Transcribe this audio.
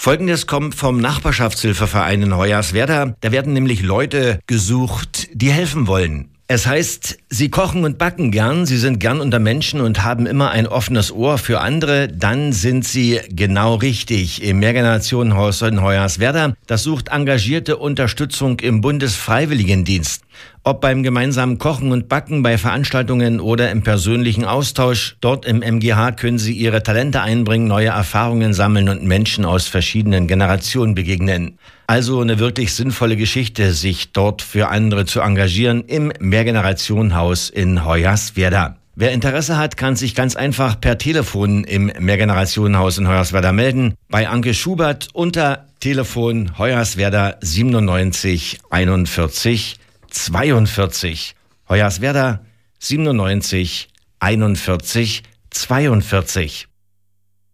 Folgendes kommt vom Nachbarschaftshilfeverein in Hoyerswerda. Da werden nämlich Leute gesucht, die helfen wollen. Es heißt, sie kochen und backen gern, sie sind gern unter Menschen und haben immer ein offenes Ohr für andere. Dann sind sie genau richtig im Mehrgenerationenhaus in Hoyerswerda. Das sucht engagierte Unterstützung im Bundesfreiwilligendienst. Ob beim gemeinsamen Kochen und Backen, bei Veranstaltungen oder im persönlichen Austausch. Dort im MGH können Sie Ihre Talente einbringen, neue Erfahrungen sammeln und Menschen aus verschiedenen Generationen begegnen. Also eine wirklich sinnvolle Geschichte, sich dort für andere zu engagieren im Mehrgenerationenhaus in Hoyerswerda. Wer Interesse hat, kann sich ganz einfach per Telefon im Mehrgenerationenhaus in Hoyerswerda melden. Bei Anke Schubert unter Telefon Hoyerswerda 97 41 42. Hoyerswerda 97 41 42.